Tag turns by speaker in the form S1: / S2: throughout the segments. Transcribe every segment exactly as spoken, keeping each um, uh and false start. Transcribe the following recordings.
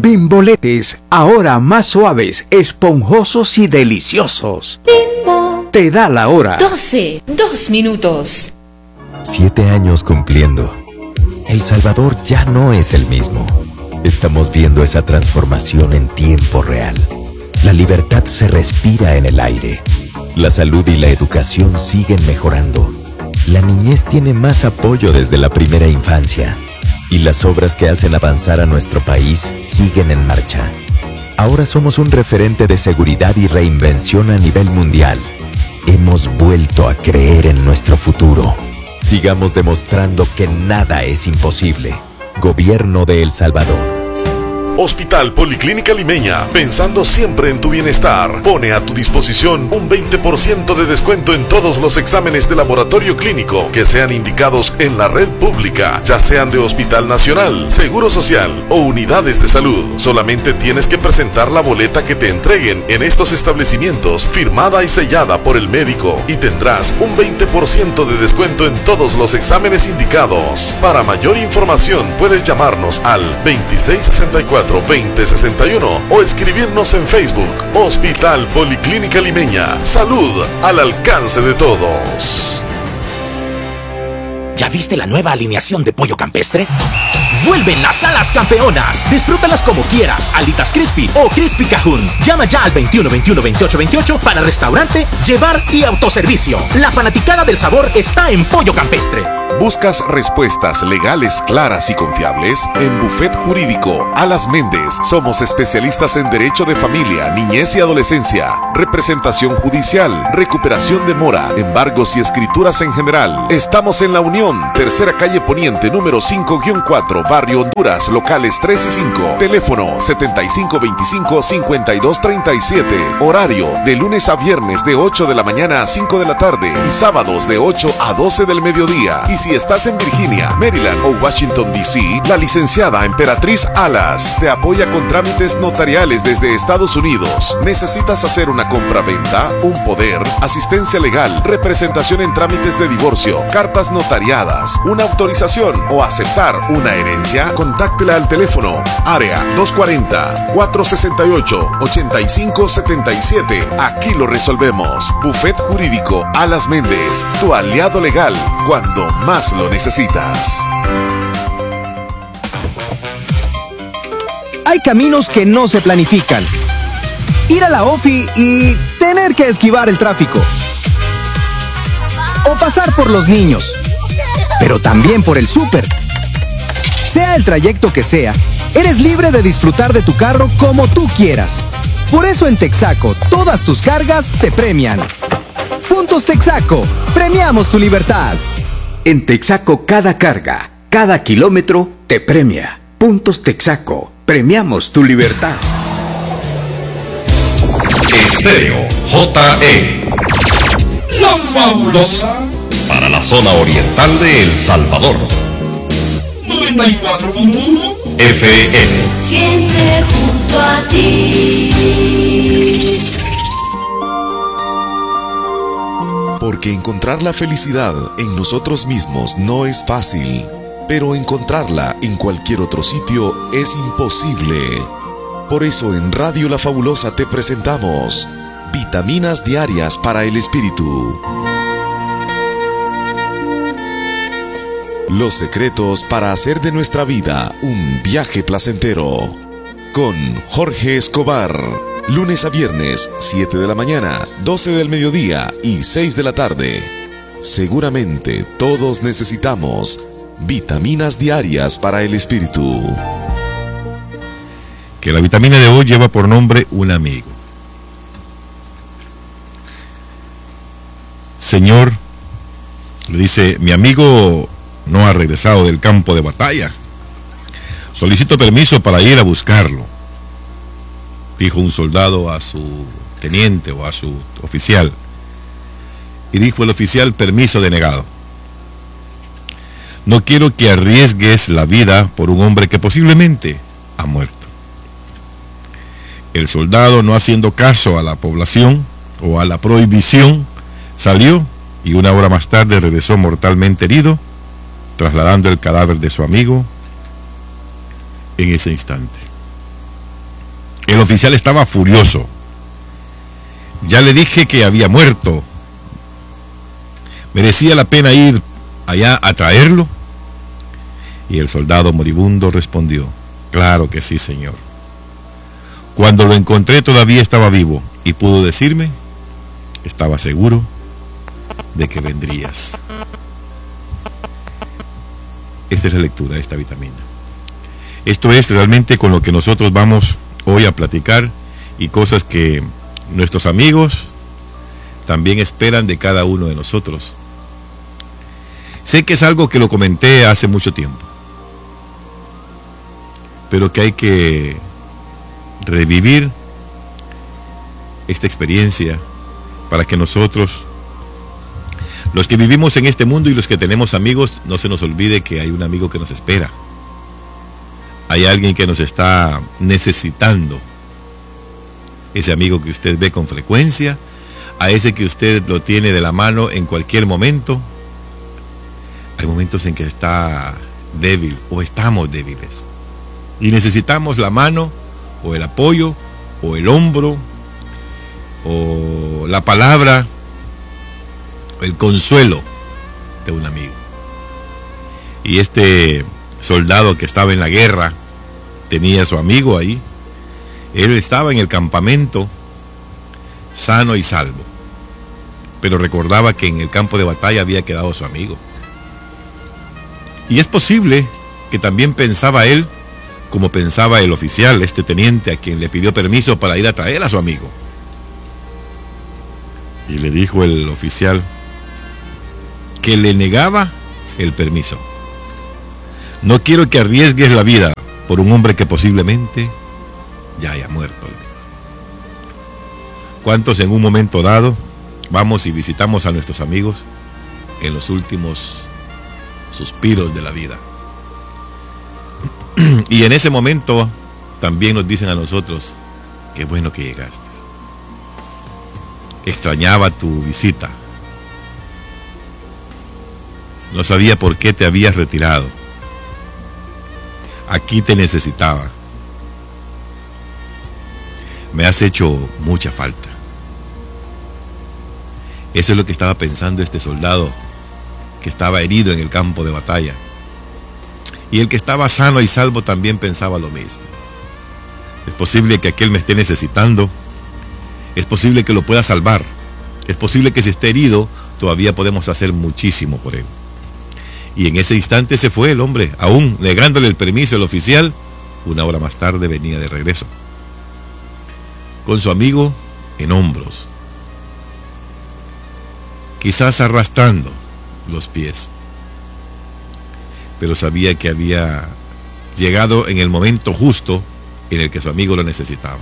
S1: Bimboletes, ahora más suaves, esponjosos y deliciosos.
S2: Bimbo.
S1: Te da la hora.
S2: doce, dos minutos.
S3: Siete años cumpliendo. El Salvador ya no es el mismo. Estamos viendo esa transformación en tiempo real. La libertad se respira en el aire. La salud y la educación siguen mejorando. La niñez tiene más apoyo desde la primera infancia. Y las obras que hacen avanzar a nuestro país siguen en marcha. Ahora somos un referente de seguridad y reinvención a nivel mundial. Hemos vuelto a creer en nuestro futuro. Sigamos demostrando que nada es imposible. Gobierno de El Salvador.
S4: Hospital Policlínica Limeña, pensando siempre en tu bienestar, pone a tu disposición un veinte por ciento de descuento en todos los exámenes de laboratorio clínico que sean indicados en la red pública, ya sean de Hospital Nacional, Seguro Social o unidades de salud. Solamente tienes que presentar la boleta que te entreguen en estos establecimientos, firmada y sellada por el médico, y tendrás un veinte por ciento de descuento en todos los exámenes indicados. Para mayor información puedes llamarnos al veintiséis sesenta y cuatro veinte sesenta y uno o escribirnos en Facebook. Hospital Policlínica Limeña. Salud al alcance de todos.
S5: ¿Ya viste la nueva alineación de pollo campestre? ¡Vuelven las alas campeonas! Disfrútalas como quieras, alitas crispy o crispy cajún. Llama ya al veintiuno veintiuno veintiocho veintiocho para restaurante, llevar y autoservicio. La fanaticada del sabor está en Pollo Campestre.
S4: ¿Buscas respuestas legales claras y confiables? En Buffet Jurídico Alas Méndez somos especialistas en derecho de familia, niñez y adolescencia, representación judicial, recuperación de mora, embargos y escrituras en general. Estamos en La Unión, tercera calle Poniente, número cinco guión cuatro, Barrio Honduras, locales tres y cinco. Teléfono setenta y cinco veinticinco cincuenta y dos treinta y siete. Horario de lunes a viernes de ocho de la mañana a cinco de la tarde y sábados de ocho a doce del mediodía. Y si estás en Virginia, Maryland o Washington D C, la licenciada Emperatriz Alas te apoya con trámites notariales desde Estados Unidos. ¿Necesitas hacer una compra-venta, un poder, asistencia legal, representación en trámites de divorcio, cartas notariadas, una autorización o aceptar una herencia? Contáctela al teléfono área dos cuarenta, cuatrocientos sesenta y ocho, ochenta y cinco setenta y siete. Aquí lo resolvemos. Buffet Jurídico Alas Méndez, tu aliado legal cuando más lo necesitas.
S6: Hay caminos que no se planifican. Ir a la ofi y tener que esquivar el tráfico. O pasar por los niños. Pero también por el súper. Sea el trayecto que sea, eres libre de disfrutar de tu carro como tú quieras. Por eso en Texaco, todas tus cargas te premian. Puntos Texaco, premiamos tu libertad.
S1: En Texaco cada carga, cada kilómetro te premia. Puntos Texaco, premiamos tu libertad.
S7: Estéreo J E, la fabulosa, para la zona oriental de El Salvador. noventa y cuatro punto uno F M.
S2: Siempre junto a ti.
S4: Porque encontrar la felicidad en nosotros mismos no es fácil, pero encontrarla en cualquier otro sitio es imposible. Por eso en Radio La Fabulosa te presentamos Vitaminas Diarias para el Espíritu. Los secretos para hacer de nuestra vida un viaje placentero. Con Jorge Escobar. Lunes a viernes, siete de la mañana, doce del mediodía y seis de la tarde. Seguramente todos necesitamos vitaminas diarias para el espíritu.
S8: Que la vitamina de hoy lleva por nombre un amigo. Señor, le dice, mi amigo no ha regresado del campo de batalla. Solicito permiso para ir a buscarlo, dijo un soldado a su teniente o a su oficial. Y dijo el oficial, permiso denegado. No quiero que arriesgues la vida por un hombre que posiblemente ha muerto. El soldado, no haciendo caso a la población o a la prohibición, salió y una hora más tarde regresó mortalmente herido, trasladando el cadáver de su amigo en ese instante. El oficial estaba furioso. Ya le dije que había muerto. ¿Merecía la pena ir allá a traerlo? Y el soldado moribundo respondió: claro que sí, señor. Cuando lo encontré todavía estaba vivo y pudo decirme, estaba seguro de que vendrías. Esta es la lectura de esta vitamina. Esto es realmente con lo que nosotros vamos hoy a platicar, y cosas que nuestros amigos también esperan de cada uno de nosotros. Sé que es algo que lo comenté hace mucho tiempo, pero que hay que revivir esta experiencia para que nosotros, los que vivimos en este mundo y los que tenemos amigos, no se nos olvide que hay un amigo que nos espera. Hay alguien que nos está necesitando. Ese amigo que usted ve con frecuencia, a ese que usted lo tiene de la mano en cualquier momento. Hay momentos en que está débil o estamos débiles y necesitamos la mano o el apoyo o el hombro o la palabra, el consuelo de un amigo. Y este soldado que estaba en la guerra tenía a su amigo ahí. Él estaba en el campamento sano y salvo, pero recordaba que en el campo de batalla había quedado su amigo. Y es posible que también pensaba él como pensaba el oficial, este teniente a quien le pidió permiso para ir a traer a su amigo. Y le dijo el oficial que le negaba el permiso. No quiero que arriesgues la vida por un hombre que posiblemente ya haya muerto. ¿Cuántos en un momento dado vamos y visitamos a nuestros amigos en los últimos suspiros de la vida? Y en ese momento también nos dicen a nosotros: qué bueno que llegaste. Extrañaba tu visita. No sabía por qué te habías retirado. Aquí te necesitaba. Me has hecho mucha falta. Eso es lo que estaba pensando este soldado que estaba herido en el campo de batalla. Y el que estaba sano y salvo también pensaba lo mismo. Es posible que aquel me esté necesitando. Es posible que lo pueda salvar. Es posible que si esté herido todavía podemos hacer muchísimo por él. Y en ese instante se fue el hombre, aún negándole el permiso al oficial. Una hora más tarde venía de regreso, con su amigo en hombros, quizás arrastrando los pies, pero sabía que había llegado en el momento justo en el que su amigo lo necesitaba.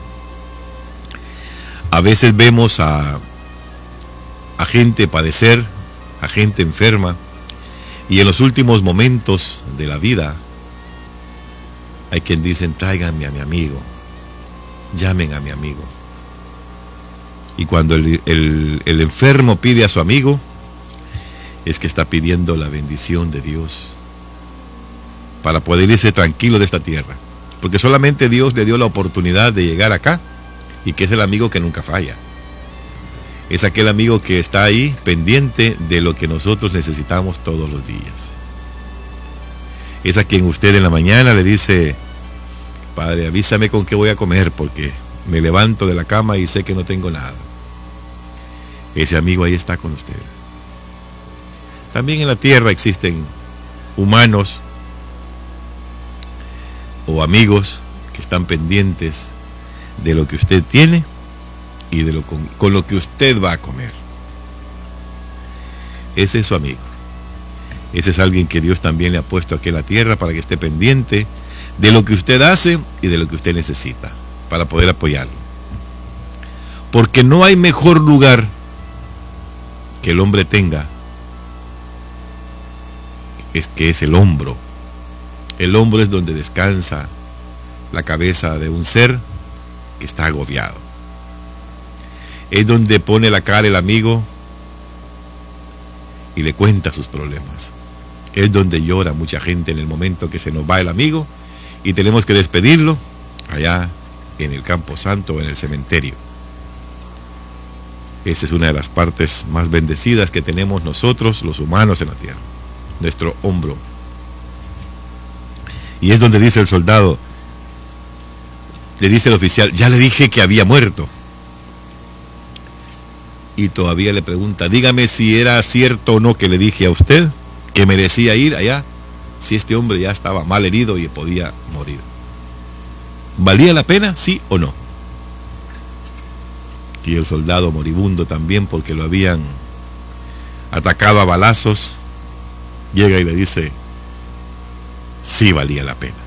S8: A veces vemos a, a gente padecer, a gente enferma, y en los últimos momentos de la vida hay quien dicen: tráiganme a mi amigo, llamen a mi amigo. Y cuando el, el, el enfermo pide a su amigo, es que está pidiendo la bendición de Dios para poder irse tranquilo de esta tierra, porque solamente Dios le dio la oportunidad de llegar acá, y que es el amigo que nunca falla. Es aquel amigo que está ahí pendiente de lo que nosotros necesitamos todos los días. Es a quien usted en la mañana le dice: Padre, avísame con qué voy a comer, porque me levanto de la cama y sé que no tengo nada. Ese amigo ahí está con usted. También en la tierra existen humanos o amigos que están pendientes de lo que usted tiene y de lo con, con lo que usted va a comer. Ese es su amigo. Ese es alguien que Dios también le ha puesto aquí en la tierra para que esté pendiente de lo que usted hace y de lo que usted necesita para poder apoyarlo. Porque no hay mejor lugar que el hombre tenga, es que es el hombro. El hombro es donde descansa la cabeza de un ser que está agobiado. Es donde pone la cara el amigo y le cuenta sus problemas. Es donde llora mucha gente en el momento que se nos va el amigo y tenemos que despedirlo allá en el Campo Santo o en el cementerio. Esa es una de las partes más bendecidas que tenemos nosotros, los humanos, en la tierra. Nuestro hombro. Y es donde dice el soldado, le dice el oficial, ya le dije que había muerto. Y todavía le pregunta, dígame si era cierto o no que le dije a usted que merecía ir allá, si este hombre ya estaba mal herido y podía morir. ¿Valía la pena, sí o no? Y el soldado moribundo también, porque lo habían atacado a balazos, llega y le dice, sí valía la pena.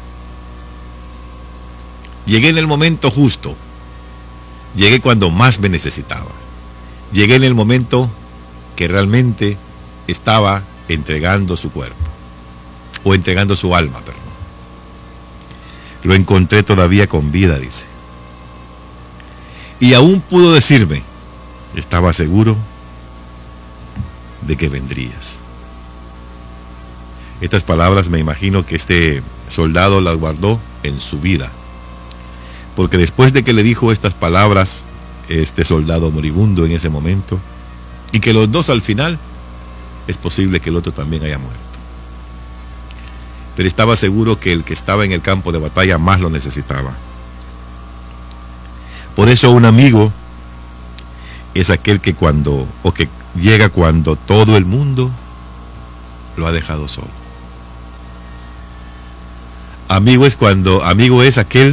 S8: Llegué en el momento justo, llegué cuando más me necesitaba, llegué en el momento que realmente estaba entregando su cuerpo, o entregando su alma, perdón. Lo encontré todavía con vida, dice. Y aún pudo decirme, estaba seguro de que vendrías. Estas palabras me imagino que este soldado las guardó en su vida. Porque después de que le dijo estas palabras, este soldado moribundo en ese momento, y que los dos al final, es posible que el otro también haya muerto. Pero estaba seguro que el que estaba en el campo de batalla más lo necesitaba. Por eso un amigo es aquel que cuando, o que llega cuando todo el mundo lo ha dejado solo. Amigo es cuando, amigo es aquel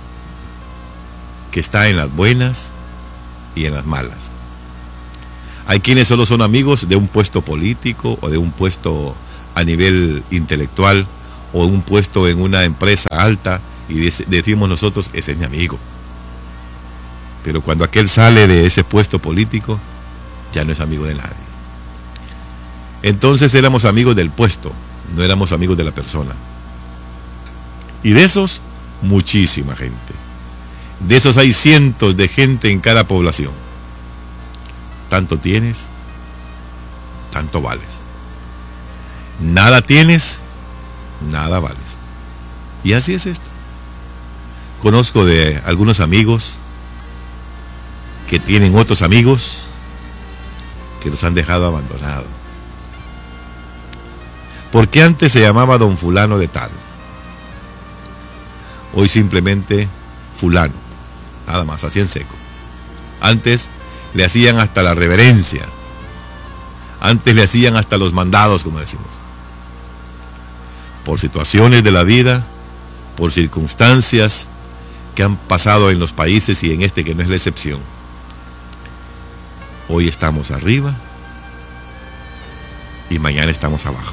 S8: que está en las buenas y en las malas. Hay quienes solo son amigos de un puesto político o de un puesto a nivel intelectual o un puesto en una empresa alta y decimos nosotros, ese es mi amigo. Pero cuando aquel sale de ese puesto político, ya no es amigo de nadie. Entonces éramos amigos del puesto, no éramos amigos de la persona. Y de esos, muchísima gente. De esos hay cientos de gente en cada población. Tanto tienes, tanto vales. Nada tienes, nada vales. Y así es esto. Conozco de algunos amigos que tienen otros amigos que los han dejado abandonados. Porque antes se llamaba don fulano de tal. Hoy simplemente fulano. Nada más, así en seco. Antes le hacían hasta la reverencia. Antes le hacían hasta los mandados, como decimos. Por situaciones de la vida, por circunstancias que han pasado en los países y en este que no es la excepción. Hoy estamos arriba y mañana estamos abajo.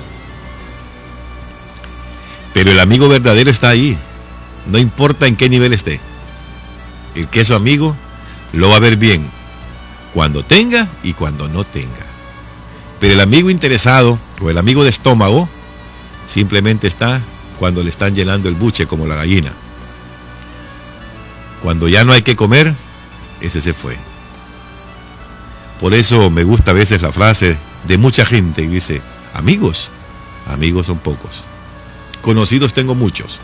S8: Pero el amigo verdadero está ahí, no importa en qué nivel esté. El que es su amigo lo va a ver bien, cuando tenga y cuando no tenga. Pero el amigo interesado o el amigo de estómago simplemente está cuando le están llenando el buche como la gallina. Cuando ya no hay que comer, ese se fue. Por eso me gusta a veces la frase de mucha gente que dice, amigos, amigos son pocos. Conocidos tengo muchos.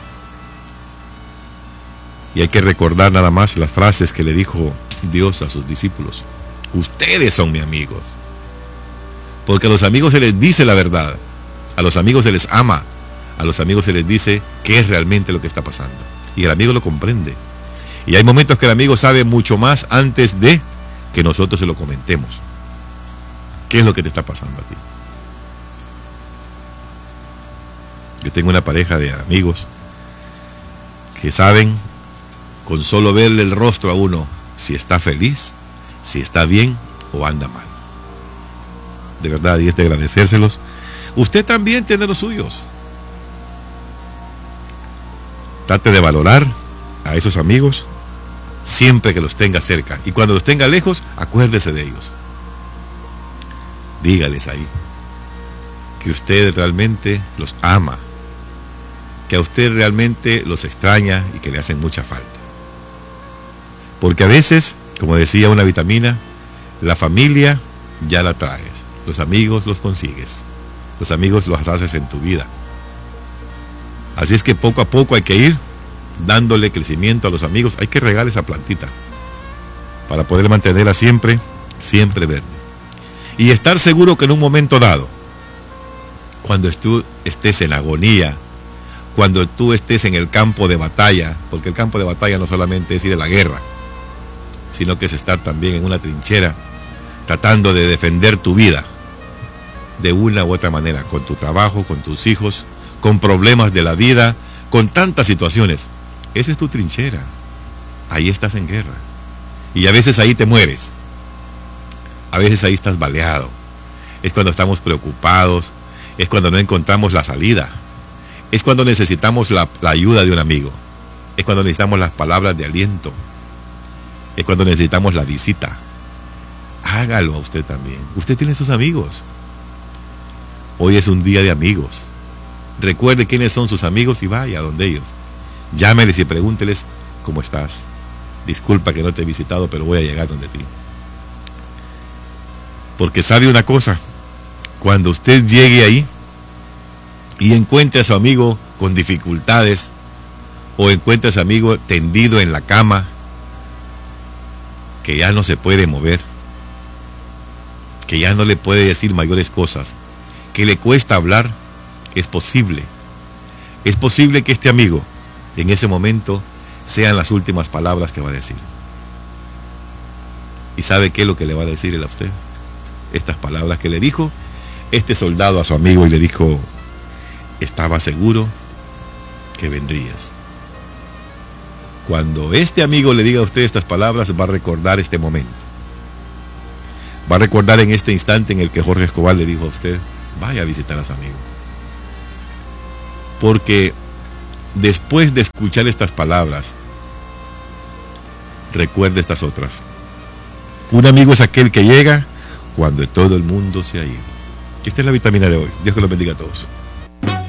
S8: Y hay que recordar nada más las frases que le dijo Dios a sus discípulos. Ustedes son mis amigos. Porque a los amigos se les dice la verdad. A los amigos se les ama. A los amigos se les dice qué es realmente lo que está pasando. Y el amigo lo comprende. Y hay momentos que el amigo sabe mucho más antes de que nosotros se lo comentemos. ¿Qué es lo que te está pasando a ti? Yo tengo una pareja de amigos que saben con solo verle el rostro a uno si está feliz, si está bien o anda mal. De verdad, y es de agradecérselos. Usted también tiene los suyos. Trate de valorar a esos amigos siempre que los tenga cerca. Y cuando los tenga lejos, acuérdese de ellos. Dígales ahí que usted realmente los ama, que a usted realmente los extraña y que le hacen mucha falta. Porque a veces, como decía una vitamina, la familia ya la traes, los amigos los consigues, los amigos los haces en tu vida. Así es que poco a poco hay que ir dándole crecimiento a los amigos. Hay que regar esa plantita para poder mantenerla siempre, siempre verde. Y estar seguro que en un momento dado, cuando tú estés en agonía, cuando tú estés en el campo de batalla, porque el campo de batalla no solamente es ir a la guerra, sino que es estar también en una trinchera, tratando de defender tu vida, de una u otra manera, con tu trabajo, con tus hijos, con problemas de la vida, con tantas situaciones. Esa es tu trinchera. Ahí estás en guerra. Y a veces ahí te mueres. A veces ahí estás baleado. Es cuando estamos preocupados. Es cuando no encontramos la salida. Es cuando necesitamos la, la ayuda de un amigo. Es cuando necesitamos las palabras de aliento. Es cuando necesitamos la visita. Hágalo a usted también. Usted tiene sus amigos. Hoy es un día de amigos. Recuerde quiénes son sus amigos y vaya a donde ellos. Llámeles y pregúnteles cómo estás. Disculpa que no te he visitado, pero voy a llegar donde ti. Porque sabe una cosa, cuando usted llegue ahí y encuentre a su amigo con dificultades, o encuentre a su amigo tendido en la cama, que ya no se puede mover, que ya no le puede decir mayores cosas, que le cuesta hablar, es posible. Es posible que este amigo, en ese momento, sean las últimas palabras que va a decir. ¿Y sabe qué es lo que le va a decir él a usted? Estas palabras que le dijo este soldado a su amigo, y le dijo: estaba seguro que vendrías. Cuando este amigo le diga a usted estas palabras, va a recordar este momento. Va a recordar en este instante en el que Jorge Escobar le dijo a usted: vaya a visitar a su amigo. Porque después de escuchar estas palabras, recuerde estas otras. Un amigo es aquel que llega cuando todo el mundo se ha ido. Esta es la vitamina de hoy. Dios que los bendiga a todos.